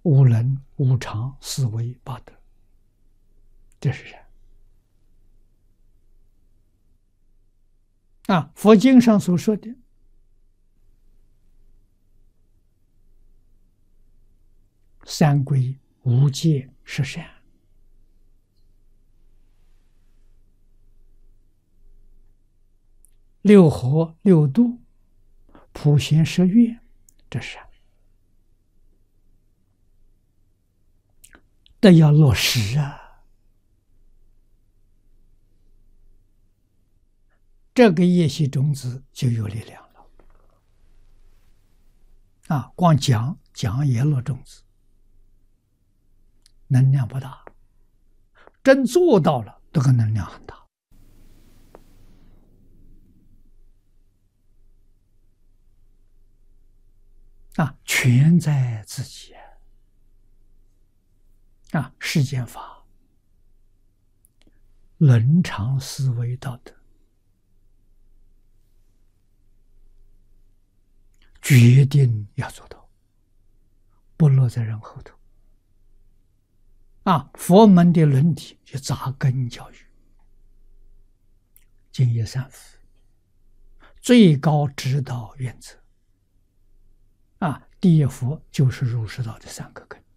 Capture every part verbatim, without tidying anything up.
无能、无常、思维、八德，这是善。啊，佛经上所说的三归、无戒是善，六合、六度、普贤十愿，这是善。都要落实啊！这个业习种子就有力量了啊！光讲讲也落种子，能量不大，真做到了，这个能量很大啊！全在自己啊！世间法，伦常思维道德，决定要做到，不落在人后头啊！佛门的伦理就扎根教育，敬业三福，最高指导原则啊！第一福就是儒释道的三个根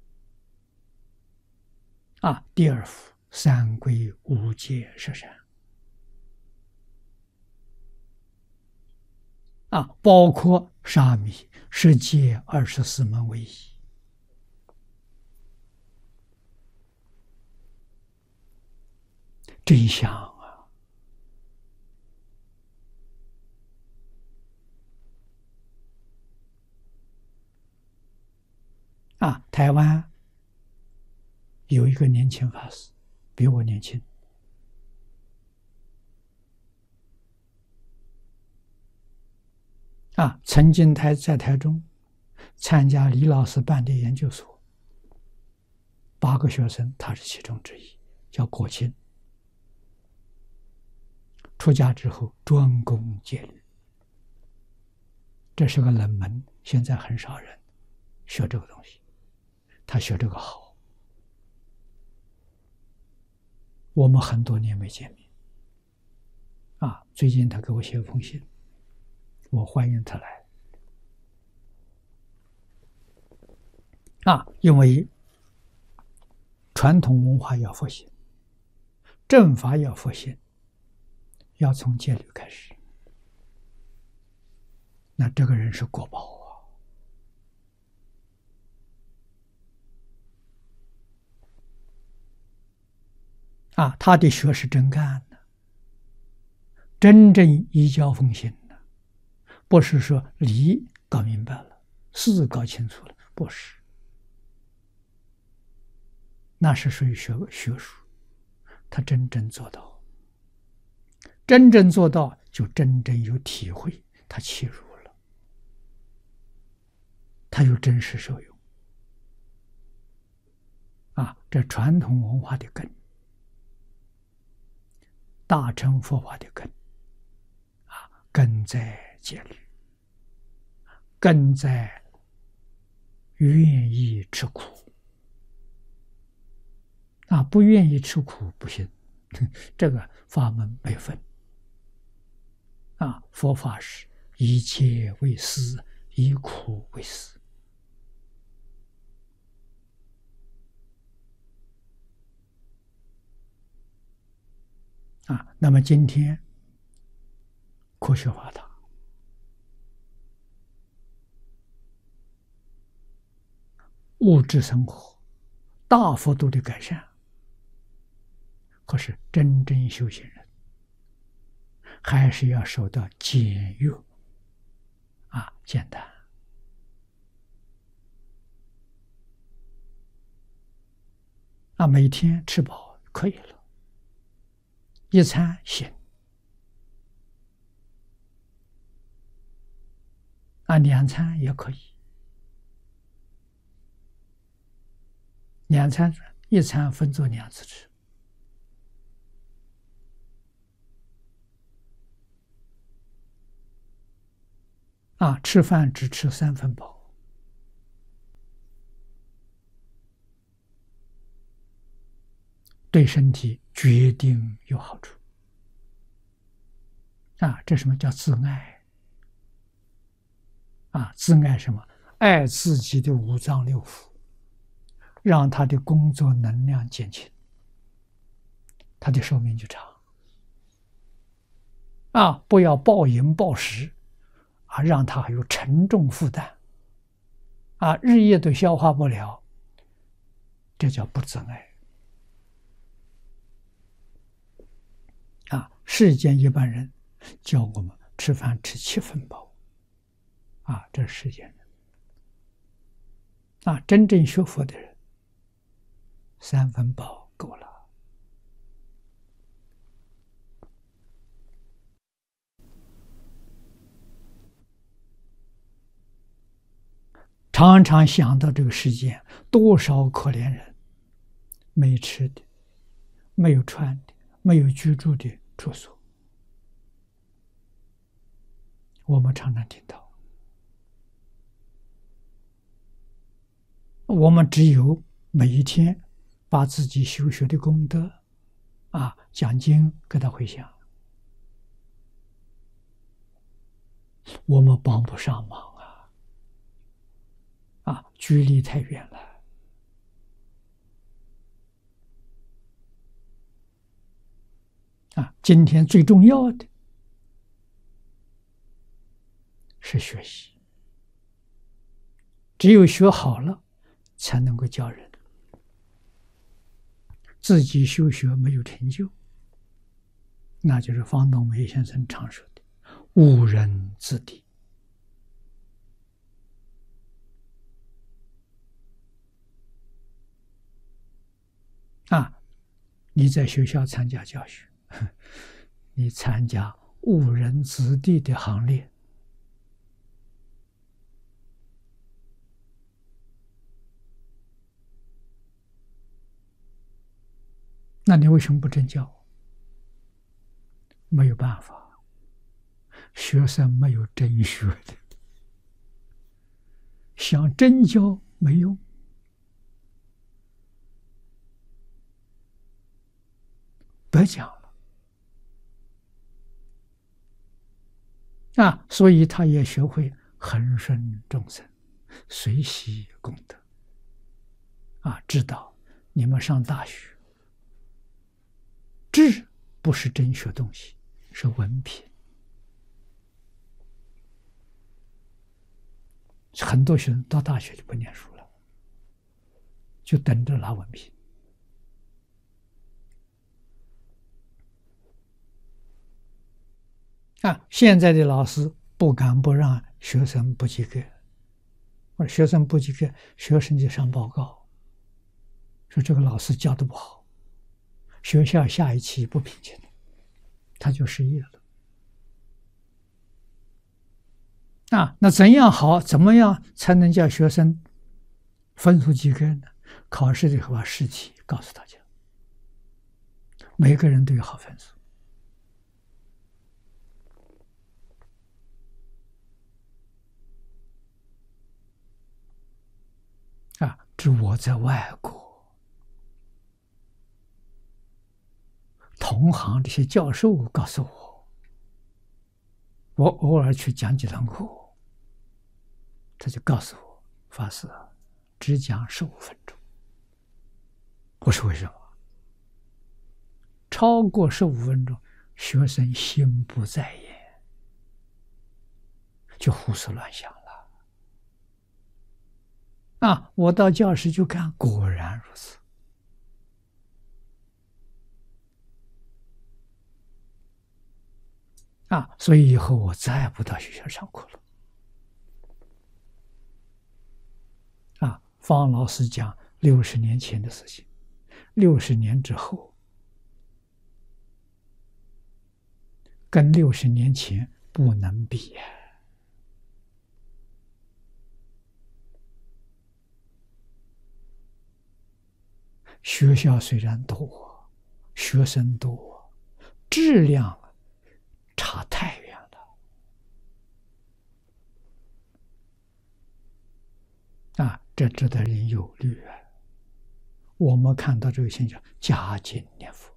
啊！第二福三归无戒十善啊，包括沙弥十戒二十四门为一。真相啊！啊，台湾有一个年轻法师，比我年轻。啊，曾经台在台中参加李老师办的研究所，八个学生，他是其中之一，叫郭清。出家之后专攻戒律，这是个冷门，现在很少人学这个东西，他学这个好。我们很多年没见面，啊，最近他给我写封信，我欢迎他来。啊，因为传统文化要复兴，正法要复兴，要从戒律开始。那这个人是国宝啊！啊，他的学是真干的，真正依教奉行的，不是说理搞明白了，事搞清楚了，不是。那是属于学学术，他真正做到，真正做到就真正有体会，他切入了，他有真实受用啊！这传统文化的根，大乘佛法的根啊，根在戒律，根在愿意吃苦。啊，不愿意吃苦不行，这个法门没分。啊，佛法是以戒为师，以苦为师。啊，那么今天科学发达，物质生活大幅度的改善。可是真正修行人还是要受到简约啊，简单啊，每天吃饱可以了，一餐行啊，两餐也可以，两餐一餐分作两次吃。啊，吃饭只吃三分饱， 对身体决定有好处。啊，这什么叫自爱？啊，自爱什么？爱自己的五脏六腑，让他的工作能量减轻，他的寿命就长。啊，不要暴饮暴食，啊，让他还有沉重负担，啊，日夜都消化不了，这叫不自爱。啊，世间一般人教我们吃饭吃七分饱，啊，这是世间人。啊，真正学佛的人，三分饱够了。常常想到这个世界，多少可怜人，没吃的，没有穿的，没有居住的住所。我们常常听到，我们只有每一天把自己修学的功德啊，讲经给他回想，我们帮不上忙啊，啊，距离太远了。啊，今天最重要的是学习，只有学好了，才能够教人。自己修学没有成就，那就是方东梅先生常说的“误人子弟”。啊，你在学校参加教学，你参加误人子弟的行列，那你为什么不真教？没有办法，学生没有真学的，想真教没用，白讲了。啊，所以他也学会恒顺众生，随喜功德。啊，知道你们上大学，智不是真学东西，是文凭。很多学生到大学就不念书了，就等着拿文凭。啊，现在的老师不敢不让学生不及格，或者学生不及格，学生就上报告，说这个老师教的不好，学校下一期不聘请，他就失业了。啊，那怎样好？怎么样才能叫学生分数及格呢？考试的时候把试题告诉大家，每个人都有好分数。啊，这我在外国，同行这些教授告诉我，我偶尔去讲几堂课，他就告诉我，法师只讲十五分钟。我说为什么？超过十五分钟，学生心不在焉，就胡思乱想了。啊，我到教室就看，果然如此。啊，所以以后我再也不到学校上课了。啊，方老师讲六十年前的事情，六十年之后，跟六十年前不能比呀。学校虽然多，学生多，质量差太远了。啊，这值得人忧虑啊！ 我们看到这个现象，加紧念佛，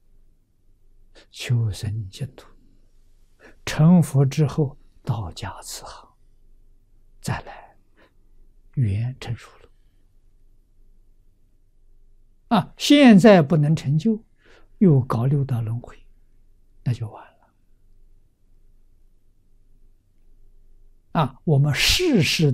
求生净土，成佛之后道家慈航，再来缘成熟了。啊，现在不能成就，又搞六道轮回，那就完了。啊，我们世世